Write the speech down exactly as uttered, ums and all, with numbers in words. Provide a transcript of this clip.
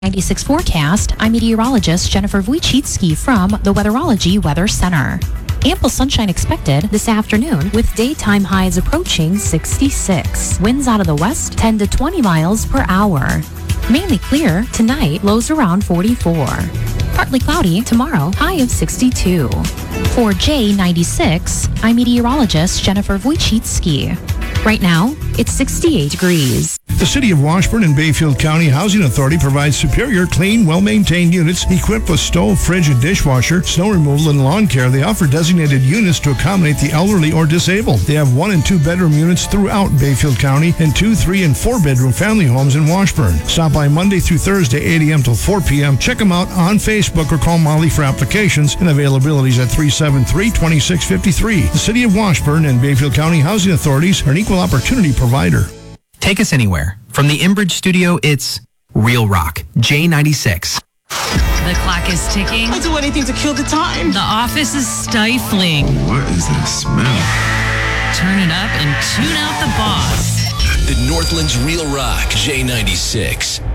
ninety-six forecast, I'm meteorologist Jennifer Wojcicki from the Weatherology Weather Center. Ample sunshine expected this afternoon with daytime highs approaching sixty-six. Winds out of the west ten to twenty miles per hour. Mainly clear tonight, lows around forty-four. Partly cloudy tomorrow, high of sixty-two. For J ninety-six, I'm meteorologist Jennifer Wojcicki. Right now, it's sixty-eight degrees. The City of Washburn and Bayfield County Housing Authority provides superior, clean, well-maintained units equipped with stove, fridge, and dishwasher, snow removal, and lawn care. They offer designated units to accommodate the elderly or disabled. They have one and two bedroom units throughout Bayfield County and two, three, and four bedroom family homes in Washburn. Stop by Monday through Thursday, eight a.m. till four p.m. Check them out on Facebook or call Molly for applications and availabilities at three seven three, two six five three. The City of Washburn and Bayfield County Housing Authorities are an equal opportunity provider. Take us anywhere. From the Enbridge studio, it's Real Rock, J ninety-six. The clock is ticking. I'll do anything to kill the time. The office is stifling. What is that smell? Turn it up and tune out the boss. The Northland's Real Rock, J ninety-six.